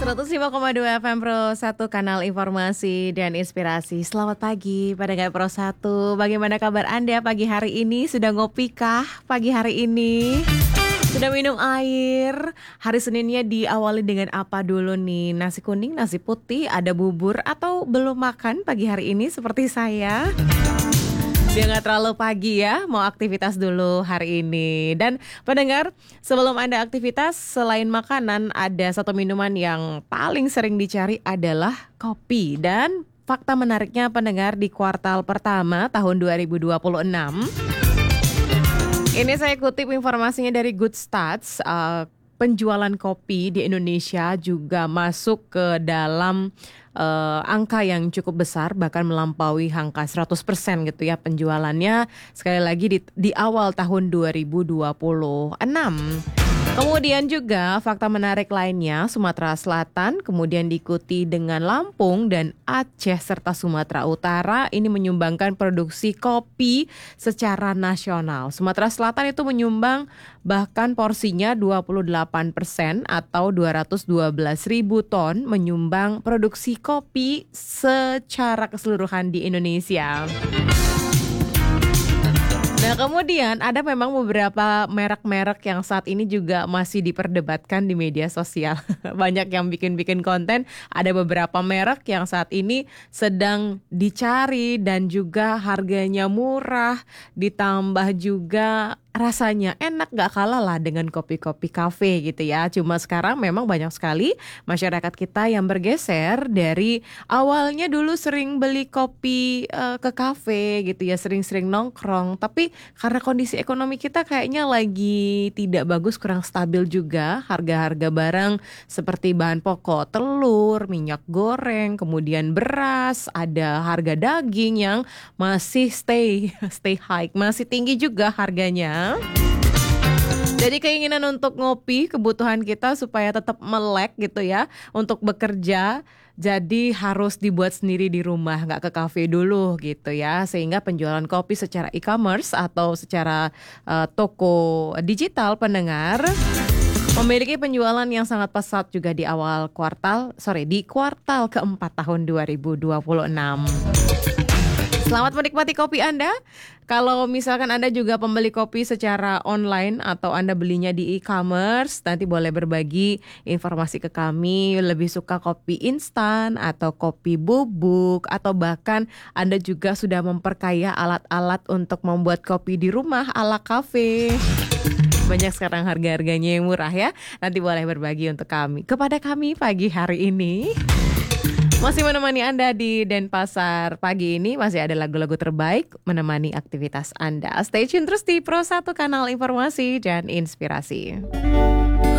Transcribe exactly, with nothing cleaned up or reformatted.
seratus lima koma dua F M Pro satu, kanal informasi dan inspirasi. Selamat pagi pendengar Pro satu. Bagaimana kabar Anda pagi hari ini? Sudah ngopi kah pagi hari ini? Sudah minum air? Hari Seninnya diawali dengan apa dulu nih? Nasi kuning, nasi putih, ada bubur, atau belum makan pagi hari ini seperti saya? Biar gak terlalu pagi ya, mau aktivitas dulu hari ini. Dan pendengar, sebelum Anda aktivitas, selain makanan, ada satu minuman yang paling sering dicari adalah kopi. Dan fakta menariknya pendengar, di kuartal pertama tahun dua ribu dua puluh enam, ini saya kutip informasinya dari Good Stats, uh, penjualan kopi di Indonesia juga masuk ke dalam uh, angka yang cukup besar, bahkan melampaui angka seratus persen gitu ya penjualannya. Sekali lagi di, di awal tahun dua ribu dua puluh enam. Kemudian juga fakta menarik lainnya, Sumatera Selatan kemudian diikuti dengan Lampung dan Aceh serta Sumatera Utara ini menyumbangkan produksi kopi secara nasional. Sumatera Selatan itu menyumbang bahkan porsinya dua puluh delapan persen atau dua ratus dua belas ribu ton menyumbang produksi kopi secara keseluruhan di Indonesia. Nah, kemudian ada memang beberapa merek-merek yang saat ini juga masih diperdebatkan di media sosial. Banyak yang bikin-bikin konten, ada beberapa merek yang saat ini sedang dicari dan juga harganya murah, ditambah juga rasanya enak, gak kalah lah dengan kopi-kopi kafe gitu ya. Cuma sekarang memang banyak sekali masyarakat kita yang bergeser dari awalnya dulu sering beli kopi uh, ke kafe gitu ya, sering-sering nongkrong. Tapi karena kondisi ekonomi kita kayaknya lagi tidak bagus, kurang stabil juga, harga-harga barang seperti bahan pokok, telur, minyak goreng, kemudian beras, ada harga daging yang masih stay stay high, masih tinggi juga harganya. Jadi keinginan untuk ngopi, kebutuhan kita supaya tetap melek gitu ya, untuk bekerja, jadi harus dibuat sendiri di rumah, nggak ke kafe dulu gitu ya. Sehingga penjualan kopi secara e-commerce atau secara uh, toko digital pendengar memiliki penjualan yang sangat pesat juga di awal kuartal, sorry di kuartal keempat tahun dua ribu dua puluh enam. Selamat menikmati kopi Anda. Kalau misalkan Anda juga pembeli kopi secara online atau Anda belinya di e-commerce, nanti boleh berbagi informasi ke kami. Lebih suka kopi instan atau kopi bubuk, atau bahkan Anda juga sudah memperkaya alat-alat untuk membuat kopi di rumah ala kafe. Banyak sekarang harga-harganya yang murah ya. Nanti boleh berbagi untuk kami, kepada kami pagi hari ini. Masih menemani Anda di Denpasar pagi ini, masih ada lagu-lagu terbaik menemani aktivitas Anda. Stay tune terus di Pro satu, kanal informasi dan inspirasi.